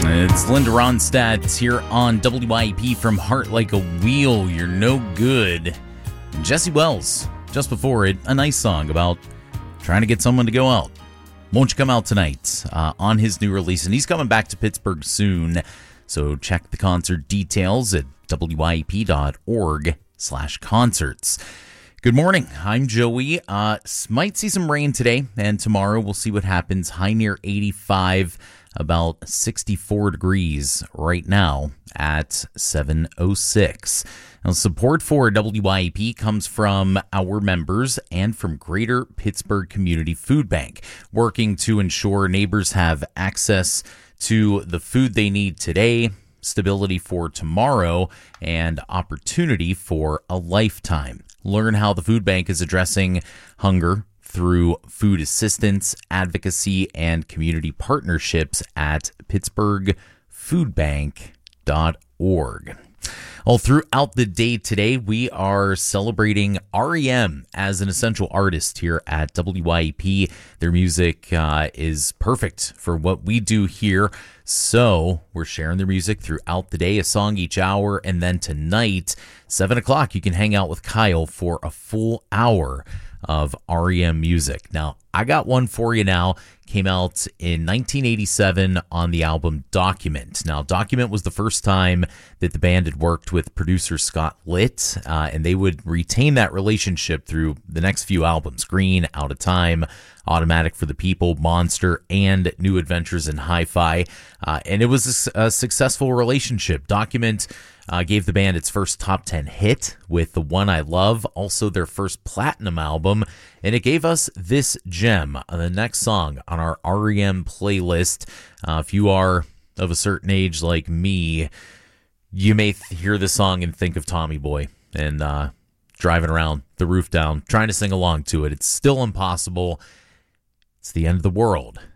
It's Linda Ronstadt here on WYP from Heart Like a Wheel. You're no good. Jesse Wells, just before it, a nice song about trying to get someone to go out. Won't you come out tonight on his new release? And he's coming back to Pittsburgh soon. So check the concert details at wyp.org/concerts. Good morning. I'm Joey. Might see some rain today and tomorrow. We'll see what happens. High near 85, about 64 degrees right now at 7:06. Now, support for WYP comes from our members and from Greater Pittsburgh Community Food Bank, working to ensure neighbors have access to the food they need today, stability for tomorrow, and opportunity for a lifetime. Learn how the food bank is addressing hunger through food assistance, advocacy, and community partnerships at pittsburghfoodbank.org. All throughout the day today, we are celebrating REM as an essential artist here at WYP. Their music is perfect for what we do here. So we're sharing their music throughout the day, a song each hour. And then tonight, 7 o'clock, you can hang out with Kyle for a full hour of REM music. Now, I got one for you now. Came out in 1987 on the album Document. Now, Document was the first time that the band had worked with producer Scott Litt, and they would retain that relationship through the next few albums: Green, Out of Time, Automatic for the People, Monster, and New Adventures in Hi-Fi. And it was a successful relationship. Document gave the band its first top 10 hit with The One I Love, also their first platinum album, and it gave us this gem, the next song on our REM playlist. If you are of a certain age like me, you may hear this song and think of Tommy Boy and driving around the roof down, trying to sing along to it. It's still impossible. It's the end of the world.